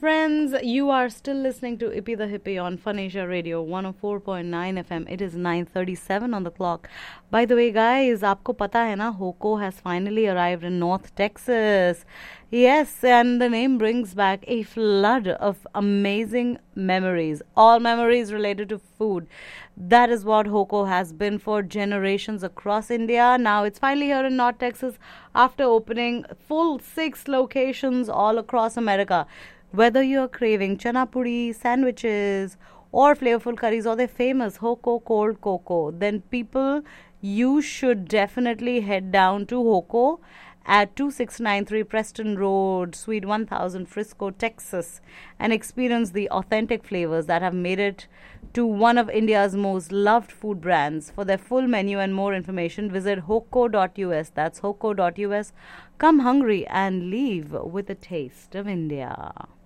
Friends, you are still listening to Ippy the Hippie on Fun Asia Radio 104.9 FM. It is 9:37 on the clock. By the way, guys, आपको पता है ना, Hoko has finally arrived in North Texas. Yes, and the name brings back a flood of amazing memories. All memories related to food. That is what Hoko has been for generations across India. Now it's finally here in North Texas after opening full 6 locations all across America. Whether you're craving chana puri, sandwiches, or flavorful curries, or their famous Hoko cold cocoa, then you should definitely head down to Hoko at 2693 Preston Road, Suite 1000, Frisco, Texas, and experience the authentic flavors that have made it to one of India's most loved food brands. For their full menu and more information, visit hoko.us. That's hoko.us. Come hungry and leave with a taste of India.